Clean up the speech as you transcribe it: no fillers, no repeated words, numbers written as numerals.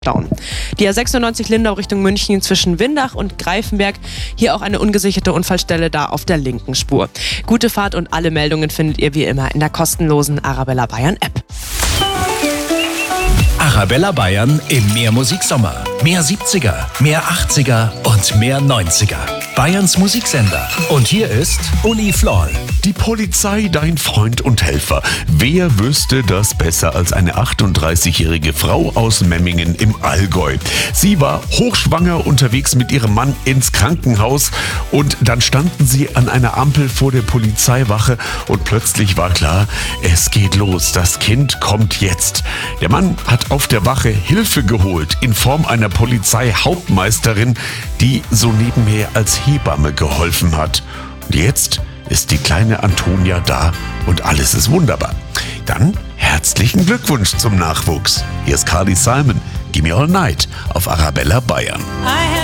Down. Die A96 Lindau Richtung München zwischen Windach und Greifenberg. Hier auch eine ungesicherte Unfallstelle da auf der linken Spur. Gute Fahrt und alle Meldungen findet ihr wie immer in der kostenlosen Arabella Bayern App. Arabella Bayern im Mehrmusiksommer. Mehr 70er, mehr 80er und mehr 90er. Bayerns Musiksender. Und hier ist Uli Floll. Die Polizei, dein Freund und Helfer. Wer wüsste das besser als eine 38-jährige Frau aus Memmingen im Allgäu? Sie war hochschwanger unterwegs mit ihrem Mann ins Krankenhaus und dann standen sie an einer Ampel vor der Polizeiwache und plötzlich war klar, es geht los, das Kind kommt jetzt. Der Mann hat auf der Wache Hilfe geholt in Form einer Polizeihauptmeisterin, die so nebenher als Hebamme geholfen hat. Und jetzt ist die kleine Antonia da und alles ist wunderbar. Dann herzlichen Glückwunsch zum Nachwuchs. Hier ist Carly Simon, Gimme All Night auf Arabella Bayern.